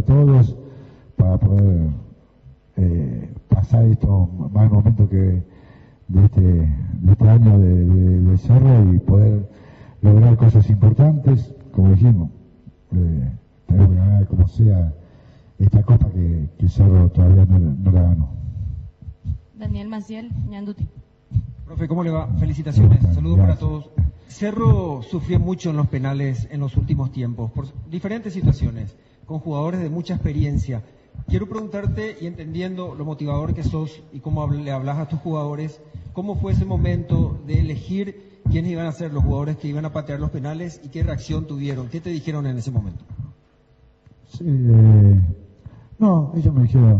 todos para poder pasar estos mal momentos de este año de Cerro y poder lograr cosas importantes, como dijimos. Tenemos que ganar como sea esta copa que Cerro todavía no la ganó. Daniel Maciel, Ñanduti. Profe, ¿cómo le va? Felicitaciones, saludos para Gracias. todos. Cerro sufrió mucho en los penales en los últimos tiempos, por diferentes situaciones, con jugadores de mucha experiencia. Quiero preguntarte, y entendiendo lo motivador que sos y cómo le hablas a tus jugadores, ¿cómo fue ese momento de elegir quiénes iban a ser los jugadores que iban a patear los penales y qué reacción tuvieron? ¿Qué te dijeron en ese momento? Sí, no, ellos me dijeron,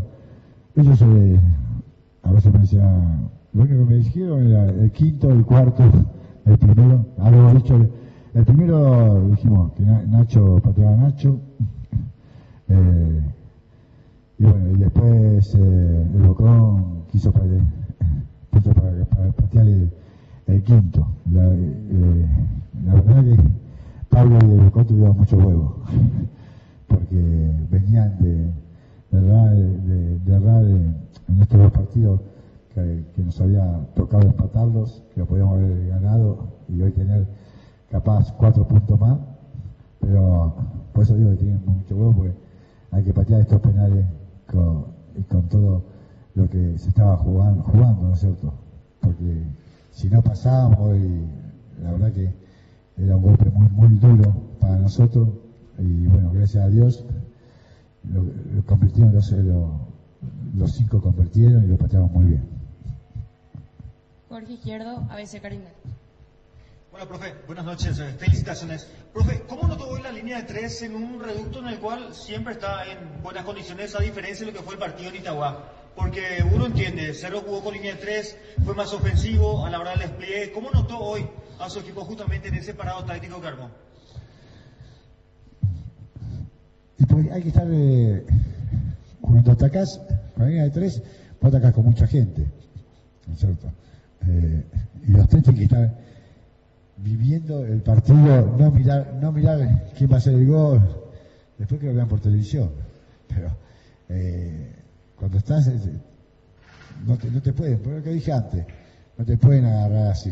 a veces me decían, lo único que me dijeron era el quinto, el cuarto, el primero, habíamos dicho, el primero dijimos que Nacho pateaba a Nacho, y bueno, y después el Bocón quiso para patear el quinto. La verdad que Pablo y el Bocón tuvieron mucho huevo, porque venían de errar en estos dos partidos que nos había tocado empatarlos, que lo podíamos haber ganado y hoy tener capaz 4 puntos más, pero por eso digo que tienen mucho huevo, porque hay que patear estos penales con todo lo que se estaba jugando, ¿no es cierto? Porque si no pasábamos, y la verdad que era un golpe muy duro para nosotros, y bueno, gracias a Dios lo convirtieron, los 5 convirtieron y lo patearon muy bien. Jorge Izquierdo, ABC Carina. Hola, profe. Buenas noches. Felicitaciones. Profe, ¿cómo notó hoy la línea de 3 en un reducto en el cual siempre está en buenas condiciones, a diferencia de lo que fue el partido en Itagua? Porque uno entiende, Cerro jugó con línea de 3, fue más ofensivo a la hora del despliegue. ¿Cómo notó hoy a su equipo justamente en ese parado táctico que armó? Y pues hay que estar, cuando atacás con la línea de 3, vos atacás con mucha gente, ¿no es cierto? Y los tres tienen que estar viviendo el partido, no mirar quién va a hacer el gol, después que lo vean por televisión. Pero cuando estás, no te pueden, por lo que dije antes, no te pueden agarrar así.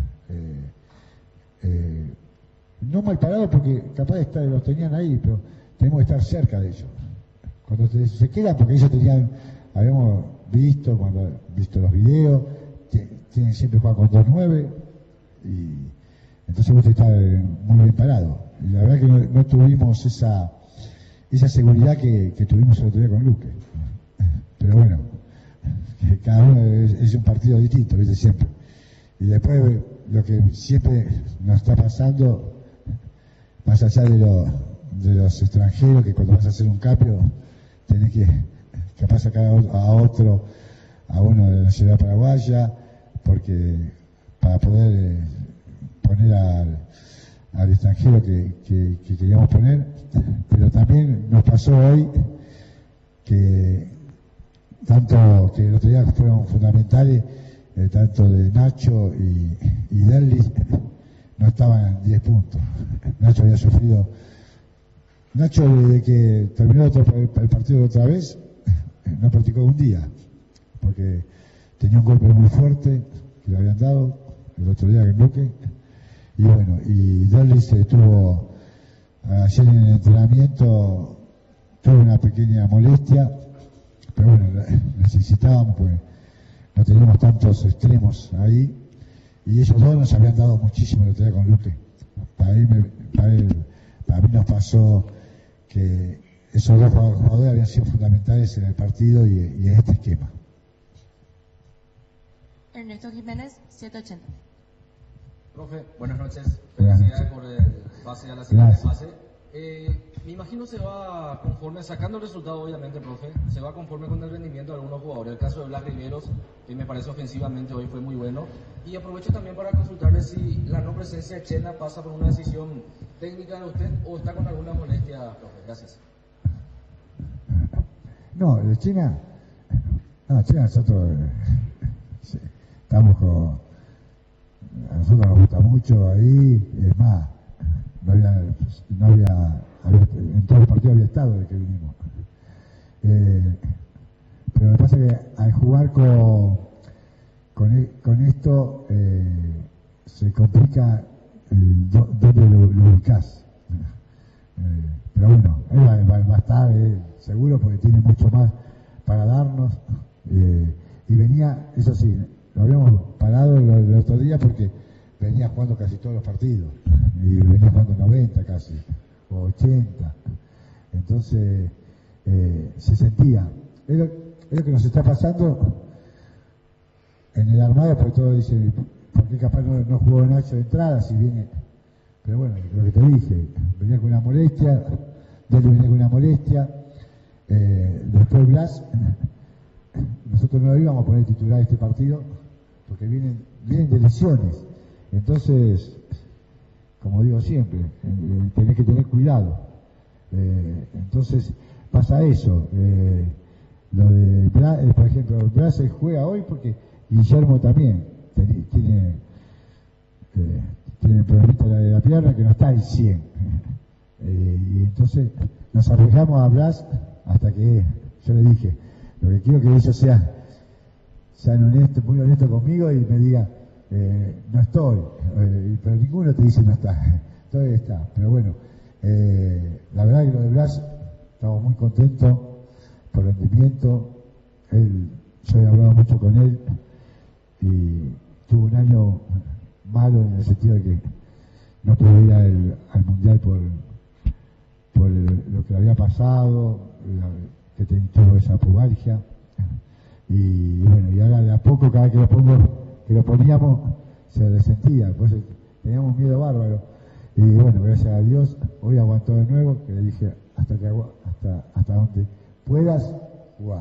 No mal parado porque capaz de estar, los tenían ahí, pero tenemos que estar cerca de ellos. Cuando se quedan, porque ellos habíamos visto los videos, tienen siempre jugar con 2-9 y entonces vos estás muy bien parado. Y la verdad que no tuvimos esa seguridad que tuvimos el otro día con Luque. Pero bueno, cada uno es un partido distinto, ¿viste? Siempre. Y después lo que siempre nos está pasando, más allá de los extranjeros, que cuando vas a hacer un cambio tenés que capaz sacar a uno de la ciudad paraguaya, porque para poder poner al extranjero que queríamos poner. Pero también nos pasó hoy que tanto que el otro día fueron fundamentales, tanto de Nacho y Derlis no estaban en 10 puntos. Nacho había sufrido. Nacho, desde que terminó el partido otra vez, no practicó un día, porque tenía un golpe muy fuerte que le habían dado el otro día en Luque. Y bueno, y Derlis estuvo ayer en el entrenamiento, tuvo una pequeña molestia, pero bueno, necesitábamos, pues no teníamos tantos extremos ahí, y ellos dos nos habían dado muchísimo el otro día con Luque. Para mí nos pasó que esos dos jugadores habían sido fundamentales en el partido y en este esquema. Ernesto Jiménez, 780. Profe, buenas noches. Buenas Felicidades noches. por el pase a la siguiente Gracias. fase. Me imagino se va conforme, sacando el resultado obviamente, profe, se va conforme con el rendimiento de algunos jugadores. El caso de Blas Riveros, que me parece ofensivamente hoy fue muy bueno. Y aprovecho también para consultarle si la no presencia de Chena pasa por una decisión técnica de usted o está con alguna molestia, profe. Gracias. No, de China, nosotros estamos con, a nosotros nos gusta mucho ahí, es más, en todo el partido había estado desde que vinimos. jugar con esto se complica dónde lo ubicás. Pero bueno, él va a estar seguro porque tiene mucho más para darnos. Y venía, eso sí, lo habíamos parado el otro día porque venía jugando casi todos los partidos. Y venía jugando 90 casi, o 80. Entonces, se sentía. Es lo que nos está pasando en el armado, porque todos dicen, ¿por qué capaz no jugó Nacho de entrada si viene? Pero bueno, lo que te dije, venía con una molestia, Deli venía con una molestia, después Blas, nosotros no lo íbamos a poner titular este partido, porque vienen de lesiones. Entonces, como digo siempre, tenés que tener cuidado. Entonces, pasa eso. Lo de Blas, por ejemplo, Blas juega hoy porque Guillermo también tiene problemita de la pierna que no está al 100. Y entonces nos arriesgamos a Blas hasta que yo le dije, lo que quiero que ellos sean honestos, muy honestos conmigo y me digan, no estoy, pero ninguno te dice no está, todavía está. Pero bueno, la verdad que lo de Blas, estamos muy contentos por el rendimiento. Yo he hablado mucho con él y tuvo un año malo en el sentido de que no pudo ir al mundial por lo que le había pasado, que tuvo esa pubalgia. Y bueno, y ahora de a poco, cada vez que lo poníamos, se resentía, pues teníamos un miedo bárbaro. Y bueno, gracias a Dios, hoy aguantó de nuevo, que le dije, hasta donde puedas, jugar.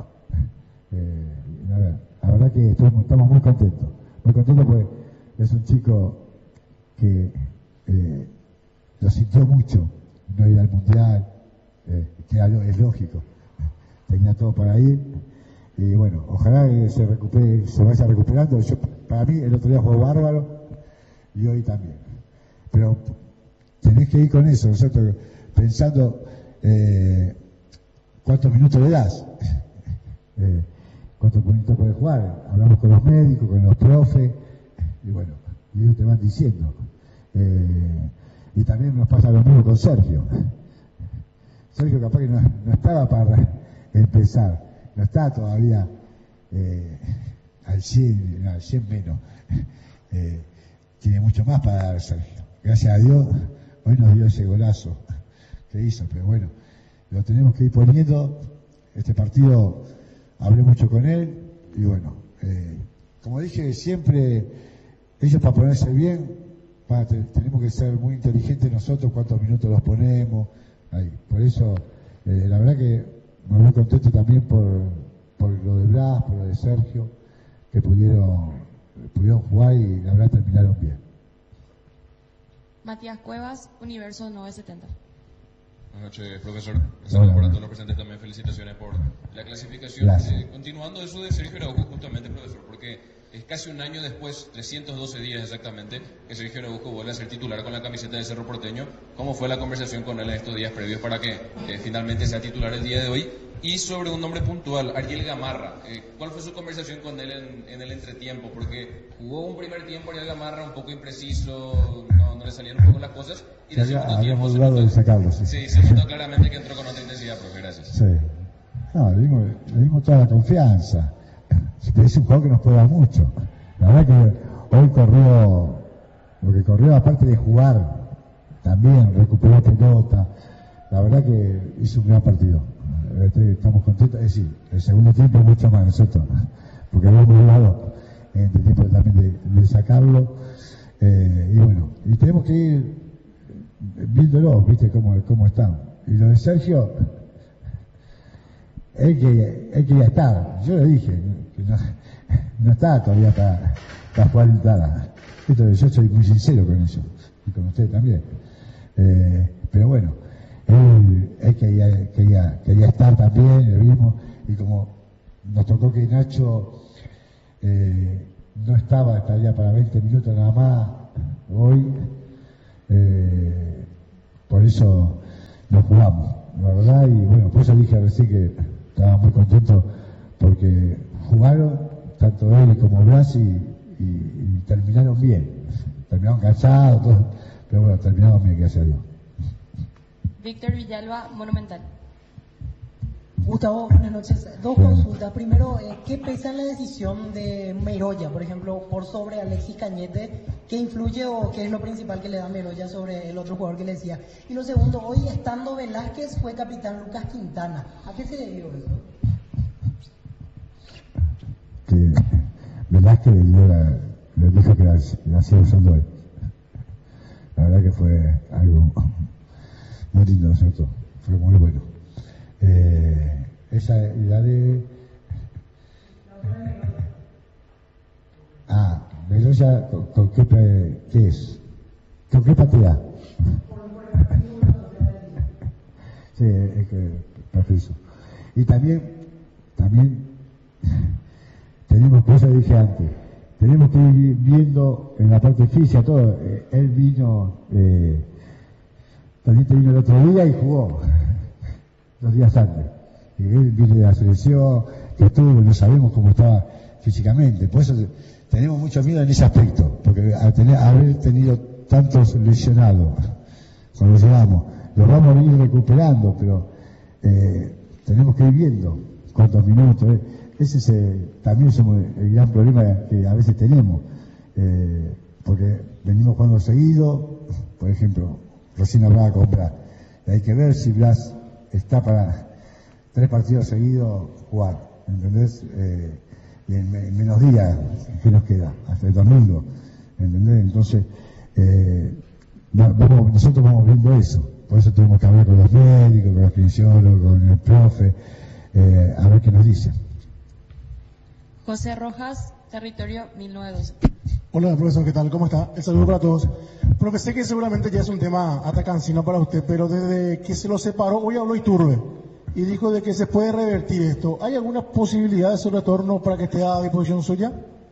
La verdad que estamos muy contentos porque es un chico que lo sintió mucho, no ir al mundial, que es lógico, tenía todo para ir, y bueno, ojalá que se vaya recuperando. Para mí el otro día jugó bárbaro y hoy también, pero tenés que ir con eso, nosotros pensando cuántos minutos le das, cuántos minutos puede jugar. Hablamos con los médicos, con los profes, y bueno, y ellos te van diciendo. Y también nos pasa lo mismo con Sergio. Sergio capaz que no estaba para empezar, no está todavía al 100 menos. Tiene mucho más para dar Sergio. Gracias a Dios, hoy nos dio ese golazo que hizo, pero bueno, lo tenemos que ir poniendo. Este partido hablé mucho con él y bueno, como dije siempre, ellos para ponerse bien, tenemos que ser muy inteligentes nosotros, cuántos minutos los ponemos. Ahí. Por eso, la verdad que me voy contento también por lo de Blas, por lo de Sergio, que pudieron jugar y la verdad terminaron bien. Matías Cuevas, Universo 970. Buenas noches, profesor. Saludos para todos los presentes también. Felicitaciones por la clasificación. Continuando eso de Sergio Araujo, justamente, profesor, porque es casi un año después, 312 días exactamente, que Sergio Araujo vuelve a ser titular con la camiseta de Cerro Porteño. ¿Cómo fue la conversación con él en estos días previos para que finalmente sea titular el día de hoy? Y sobre un nombre puntual, Ariel Gamarra, ¿cuál fue su conversación con él en el entretiempo? Porque jugó un primer tiempo Ariel Gamarra un poco impreciso, no le salieron un poco las cosas. Y en el segundo tiempo dudado de sacarlo, sí, se notó claramente que entró con otra intensidad, profe. Gracias. Sí. No, le dimos toda la confianza. Es un jugador que nos puede dar mucho. La verdad que hoy corrió, aparte de jugar, también recuperó pelota. La verdad que hizo un gran partido. Estamos contentos. Es decir, el segundo tiempo mucho más nosotros, porque habíamos hablado en el tiempo también de sacarlo. Y bueno, y tenemos que ir viéndolo, viste cómo están. Y lo de Sergio, él quería estar. Yo le dije que no está todavía para jugar entrada. Yo soy muy sincero con eso, y con usted también. Pero bueno, él quería estar también, lo vimos, y como nos tocó que Nacho no estaría para 20 minutos nada más hoy, por eso lo jugamos, la verdad. Y bueno, por eso dije recién que estaba muy contento porque jugaron tanto él como Blas y terminaron bien. Terminaron cansados, todo, pero bueno, terminaron bien, gracias a Dios. Víctor Villalba, Monumental. Gustavo, buenas noches. Dos consultas. Primero, ¿qué pesa en la decisión de Meroya, por ejemplo, por sobre Alexis Cañete? ¿Qué influye o qué es lo principal que le da Meroya sobre el otro jugador que le decía? Y lo segundo, hoy estando Velázquez fue capitán Lucas Quintana. ¿A qué se debió eso? Que Velázquez le dijo que la sigue usando él. La verdad que fue algo muy lindo, ¿no es cierto? Fue muy bueno. Esa idea de... Meroya, ¿con qué es? ¿Con qué patea? Sí, es que preciso. Y también tenemos, por eso dije antes, tenemos que ir viendo en la parte física todo. Él vino, también vino el otro día y jugó 2 días antes. Y él viene de la selección, que estuvo, no sabemos cómo estaba físicamente. Por eso tenemos mucho miedo en ese aspecto, porque haber tenido tantos lesionados, cuando llegamos, los vamos a ir recuperando, pero tenemos que ir viendo cuántos minutos. Ese es también es el gran problema que a veces tenemos, porque venimos jugando seguido. Por ejemplo, recién hablaba con Blas, hay que ver si Blas está para 3 partidos seguidos jugar, ¿entendés? Y en menos días que nos queda, hasta el domingo, ¿entendés? Entonces, nosotros vamos viendo eso, por eso tenemos que hablar con los médicos, con los fisiólogos, con el profe, a ver qué nos dicen. José Rojas, Territorio 1912. Hola, profesor, ¿qué tal? ¿Cómo está? El saludo para todos. Profe, sé que seguramente ya es un tema hasta cansino para usted, pero desde que se lo separó, hoy habló Iturbe y dijo de que se puede revertir esto. ¿Hay alguna posibilidad de su retorno para que esté a disposición suya?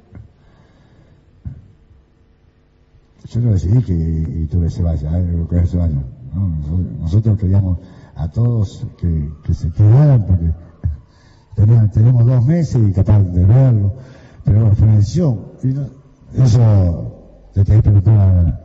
Yo no decidí que Iturbe se vaya, que se vaya. ¿No? Nosotros queríamos a todos que se quedaran porque tenemos 2 meses y capaz de verlo, pero bueno, fue una decisión. Eso le tenés que preguntar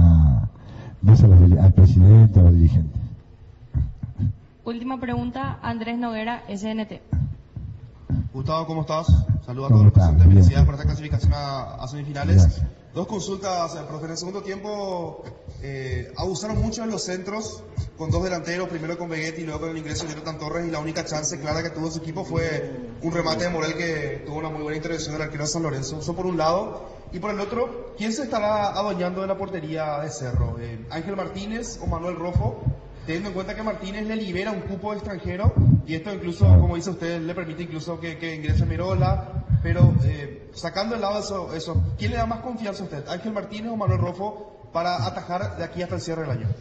al presidente, a los dirigentes. Última pregunta, Andrés Noguera, SNT. Gustavo, ¿cómo estás? Saludos a todos los presentes. Felicidades por esta clasificación a semifinales. Gracias. 2 consultas, profe. En el segundo tiempo abusaron mucho en los centros con 2 delanteros, primero con Vegetti y luego con el ingreso de Jonathan Torres, y la única chance clara que tuvo su equipo fue un remate de Morel que tuvo una muy buena intervención del arquero de San Lorenzo. Eso por un lado. Y por el otro, ¿quién se estará adueñando de la portería de Cerro? ¿Ángel Martínez o Manuel Rofo? Teniendo en cuenta que Martínez le libera un cupo extranjero y esto incluso, como dice usted, le permite incluso que ingrese Mirola, pero sacando de lado eso, ¿quién le da más confianza a usted? ¿Ángel Martínez o Manuel Rofo para atajar de aquí hasta el cierre del año?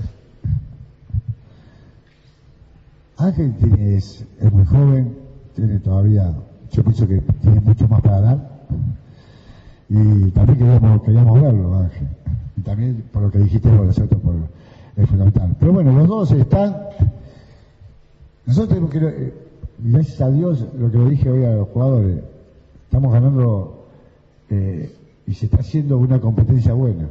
Ángel es muy joven, tiene todavía, yo pienso que tiene mucho más para dar y también queríamos verlo, Ángel, y también por lo que dijiste, por nosotros, es fundamental. Pero bueno, los dos están. Nosotros tenemos que, gracias a Dios, lo que le dije hoy a los jugadores, estamos ganando y se está haciendo una competencia buena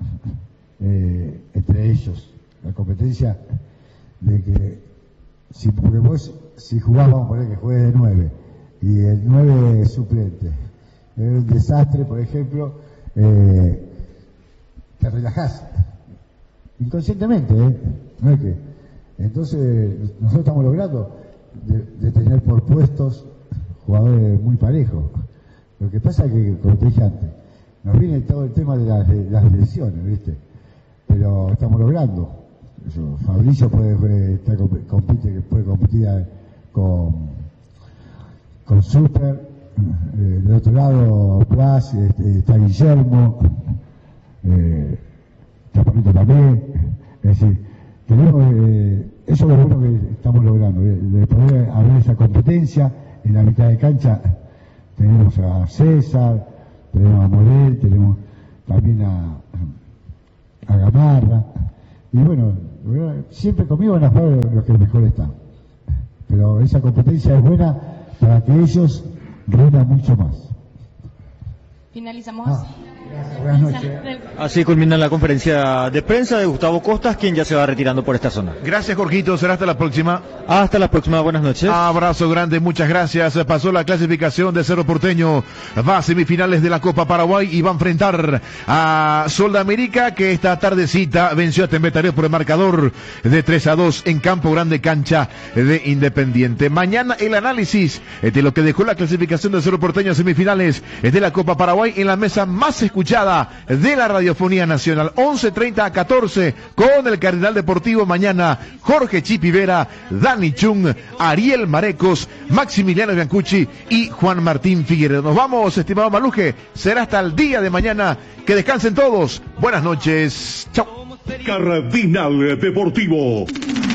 entre ellos. La competencia de que, porque vos, si jugás, vamos a poner que juegue de 9 y el 9 es suplente, es un desastre, por ejemplo, te relajás. Inconscientemente, no es que. Entonces, nosotros estamos logrando de tener por puestos jugadores muy parejos. Lo que pasa es que, como te dije antes, nos viene todo el tema de las lesiones, ¿viste? Pero estamos logrando. Fabricio puede competir con Super. Del otro lado, Blas, está Guillermo. Chaparrito también, es decir, tenemos, eso es lo bueno que estamos logrando, de poder abrir esa competencia. En la mitad de cancha tenemos a César, tenemos a Morel, tenemos también a Gamarra, y bueno, siempre conmigo van a jugar los que mejor están, pero esa competencia es buena para que ellos rima mucho más. Finalizamos así. Buenas noches. Así culmina la conferencia de prensa de Gustavo Costas, quien ya se va retirando por esta zona. Gracias, Jorgito. Será hasta la próxima. Hasta la próxima. Buenas noches. Abrazo grande. Muchas gracias. Pasó la clasificación de Cerro Porteño. Va a semifinales de la Copa Paraguay y va a enfrentar a Sol de América, que esta tardecita venció a Tembetario por el marcador de 3-2 en Campo Grande, cancha de Independiente. Mañana el análisis de lo que dejó la clasificación de Cerro Porteño a semifinales de la Copa Paraguay en la mesa más escuchada de la radiofonía nacional. 11:30 a 14 con el Cardenal Deportivo. Mañana Jorge Chipivera, Dani Chung, Ariel Marecos, Maximiliano Biancucci y Juan Martín Figueredo. Nos vamos, estimado Maluje. Será hasta el día de mañana. Que descansen todos. Buenas noches. Chao. Cardenal Deportivo.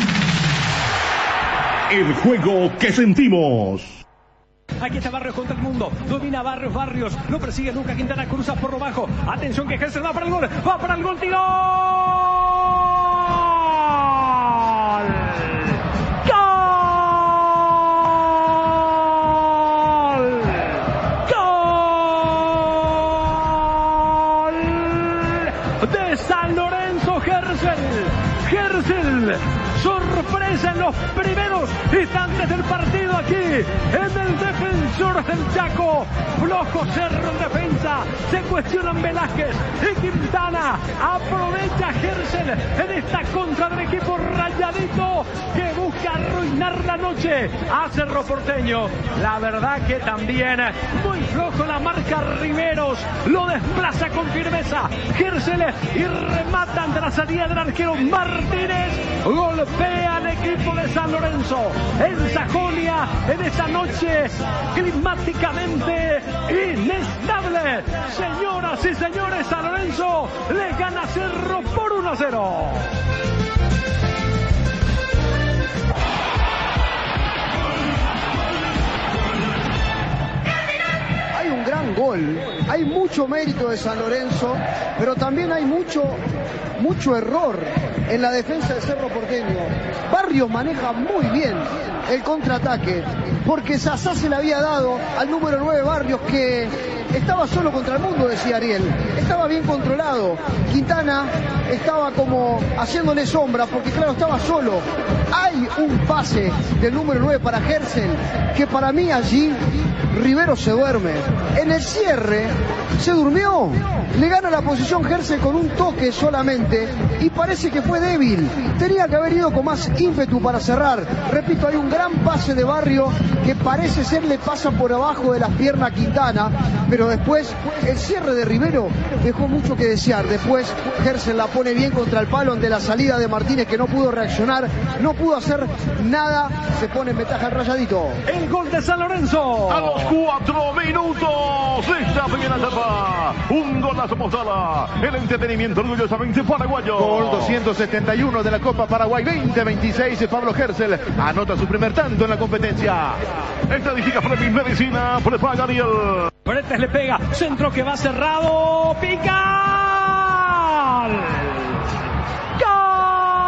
El juego que sentimos. Aquí está Barrios contra el mundo, domina Barrios, no persigue nunca Quintana, cruza por lo bajo, atención que Gerson va para el gol, tiro. ¡Gol! De San Lorenzo, Gerson, sorpresa en los primeros instantes del partido aquí en el Defensor del Chaco. Flojo Cerro en defensa, se cuestionan Velázquez y Quintana. Aprovecha Gerson en esta contra del equipo rayadito que busca arruinar la noche a Cerro Porteño. La verdad que también muy flojo la marca Riveros, lo desplaza con firmeza Gerson y remata ante la salida del arquero Martínez. Golpea al equipo de San Lorenzo en Sajonia en esta noche climáticamente inestable. Señoras y señores, San Lorenzo le gana a Cerro por 1-0. Hay un gran gol, hay mucho mérito de San Lorenzo, pero también hay mucho error en la defensa de Cerro Porteño. Barrios maneja muy bien el contraataque, porque Sassá se le había dado al número 9 Barrios, que estaba solo contra el mundo, decía Ariel. Estaba bien controlado. Quintana estaba como haciéndole sombra, porque claro, estaba solo. Hay un pase del número 9 para Gerson, que para mí allí Rivero se duerme. En el cierre se durmió. Le gana la posición Gerson con un toque solamente y parece que fue débil. Tenía que haber ido con más ímpetu para cerrar. Repito, hay un gran pase de Barrio que parece ser le pasa por abajo de las piernas a Quintana, pero después el cierre de Rivero dejó mucho que desear. Después Gerson la pone bien contra el palo ante la salida de Martínez, que no pudo reaccionar, no pudo hacer nada. Se pone en ventaja el rayadito. El gol de San Lorenzo a los 4 minutos de esta primera etapa. Un golazo Mozala. El entretenimiento orgullosamente paraguayo. Gol 271 de la Copa Paraguay 2026. Pablo Gerson anota su primer tanto en la competencia. Estadística Fleming Medicina. Prepaga Ariel. Bretes le pega. Centro que va cerrado. Pica.